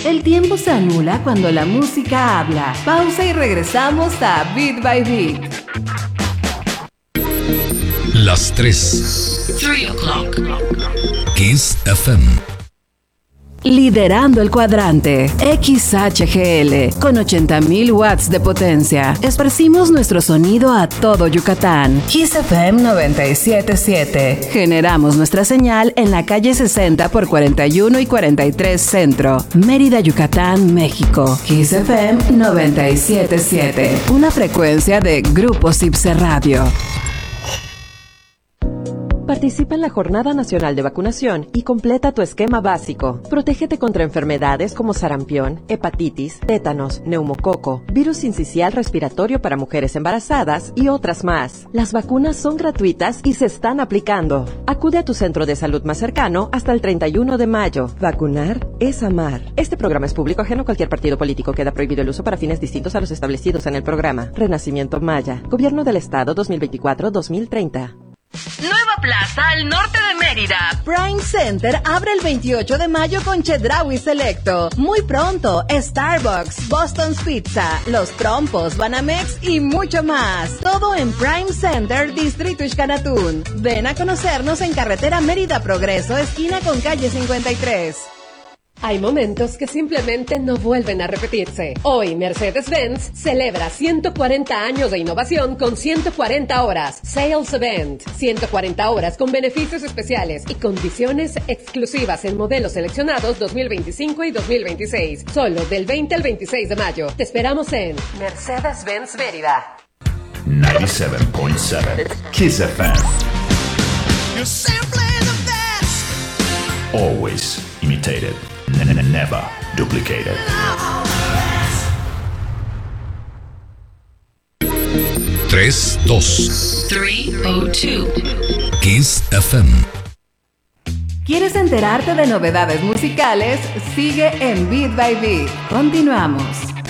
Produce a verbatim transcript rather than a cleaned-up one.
El tiempo se anula cuando la música habla. Pausa y regresamos a Beat by Beat. Las tres. Three o'clock. Kiss F M. Liderando el cuadrante, X H G L, con ochenta mil watts de potencia. Esparcimos nuestro sonido a todo Yucatán. Kiss F M noventa y siete punto siete. Generamos nuestra señal en la calle sesenta por cuarenta y uno y cuarenta y tres Centro, Mérida, Yucatán, México. Kiss F M noventa y siete punto siete. Una frecuencia de Grupo Cipse Radio. Participa en la Jornada Nacional de Vacunación y completa tu esquema básico. Protégete contra enfermedades como sarampión, hepatitis, tétanos, neumococo, virus sincicial respiratorio para mujeres embarazadas y otras más. Las vacunas son gratuitas y se están aplicando. Acude a tu centro de salud más cercano hasta el treinta y uno de mayo. Vacunar es amar. Este programa es público ajeno a cualquier partido político. Queda prohibido el uso para fines distintos a los establecidos en el programa. Renacimiento Maya. Gobierno del Estado dos mil veinticuatro a dos mil treinta. Nueva plaza al norte de Mérida. Prime Center abre el veintiocho de mayo con Chedraui Selecto. Muy pronto, Starbucks, Boston's Pizza, Los Trompos, Banamex y mucho más. Todo en Prime Center, Distrito Ixcanatún. Ven a conocernos en carretera Mérida Progreso, esquina con calle cincuenta y tres. Hay momentos que simplemente no vuelven a repetirse. Hoy Mercedes-Benz celebra ciento cuarenta años de innovación con ciento cuarenta horas. Sales Event. ciento cuarenta horas con beneficios especiales y condiciones exclusivas en modelos seleccionados dos mil veinticinco y dos mil veintiséis. Solo del veinte al veintiséis de mayo. Te esperamos en Mercedes-Benz Mérida. noventa y siete punto siete Kiss F M. You're simply the best. Always imitated. Never duplicated. tres dos. three oh two. Kiss F M. ¿Quieres enterarte de novedades musicales? Sigue en Beat by Beat. Continuamos.